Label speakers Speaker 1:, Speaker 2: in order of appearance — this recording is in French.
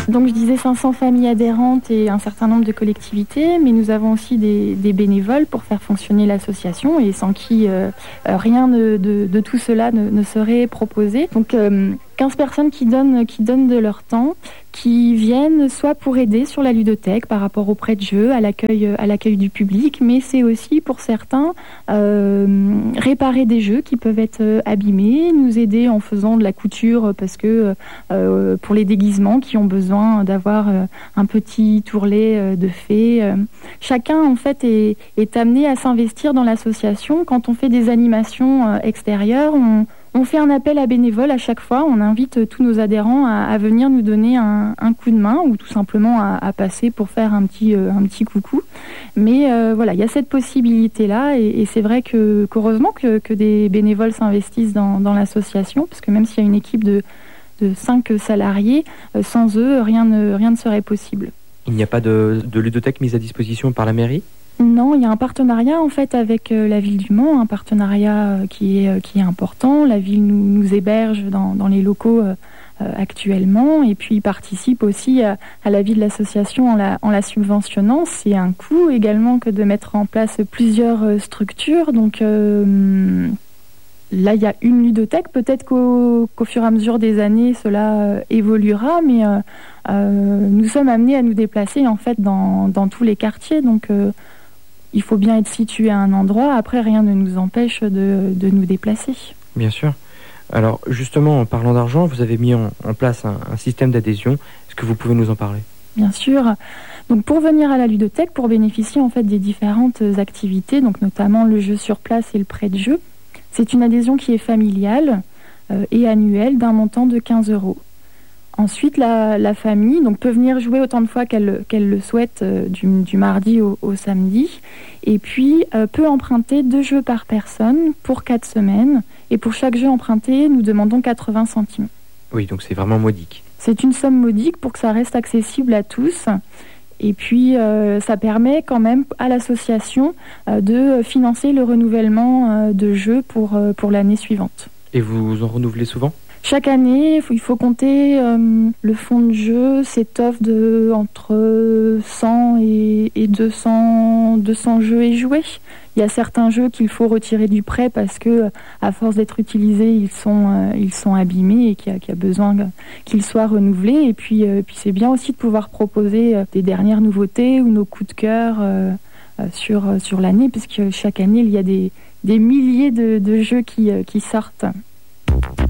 Speaker 1: Donc je disais 500 familles adhérentes et un certain nombre de collectivités, mais nous avons aussi des bénévoles pour faire fonctionner l'association et sans qui rien de tout cela ne serait proposé. Donc 15 personnes qui donnent de leur temps, qui viennent soit pour aider sur la ludothèque par rapport aux prêts de jeux, à l'accueil du public, mais c'est aussi pour certains réparer des jeux qui peuvent être abîmés, nous aider en faisant de la couture parce que pour les déguisements qui ont besoin d'avoir un petit tourlet de fée. Chacun en fait est amené à s'investir dans l'association. Quand on fait des animations extérieures, on fait un appel à bénévoles à chaque fois. On invite tous nos adhérents à venir nous donner un coup de main ou tout simplement à passer pour faire un petit coucou. Mais voilà, il y a cette possibilité-là et c'est vrai qu'heureusement que des bénévoles s'investissent dans l'association, parce que même s'il y a une équipe de 5 salariés, sans eux, rien ne serait possible.
Speaker 2: Il n'y a pas de ludothèque mise à disposition par la mairie ?
Speaker 1: Non, il y a un partenariat en fait avec la ville du Mans, un partenariat qui est important. La ville nous héberge dans les locaux actuellement et puis participe aussi à la vie de l'association en la subventionnant. C'est un coût également que de mettre en place plusieurs structures. Donc là, il y a une ludothèque. Peut-être qu'au fur et à mesure des années, cela évoluera, mais nous sommes amenés à nous déplacer en fait dans tous les quartiers. Donc il faut bien être situé à un endroit. Après, rien ne nous empêche de nous déplacer.
Speaker 2: Bien sûr. Alors, justement, en parlant d'argent, vous avez mis en place un système d'adhésion. Est-ce que vous pouvez nous en parler ?
Speaker 1: Bien sûr. Donc, pour venir à la ludothèque, pour bénéficier en fait des différentes activités, donc notamment le jeu sur place et le prêt de jeu, c'est une adhésion qui est familiale et annuelle d'un montant de 15 €. Ensuite, la famille peut venir jouer autant de fois qu'elle le souhaite du mardi au samedi et puis peut emprunter 2 jeux par personne pour 4 semaines. Et pour chaque jeu emprunté, nous demandons 80 centimes.
Speaker 2: Oui, donc c'est vraiment modique.
Speaker 1: C'est une somme modique pour que ça reste accessible à tous. Et puis, ça permet quand même à l'association de financer le renouvellement de jeux pour l'année suivante.
Speaker 2: Et vous en renouvelez souvent ?
Speaker 1: Chaque année, il faut compter le fonds de jeu s'étoffe entre 100 et 200 jeux et jouets. Il y a certains jeux qu'il faut retirer du prêt parce que, à force d'être utilisés, ils sont abîmés et qu'il y a besoin qu'ils soient renouvelés. Et puis c'est bien aussi de pouvoir proposer des dernières nouveautés ou nos coups de cœur sur l'année, puisque chaque année, il y a des milliers de jeux qui sortent.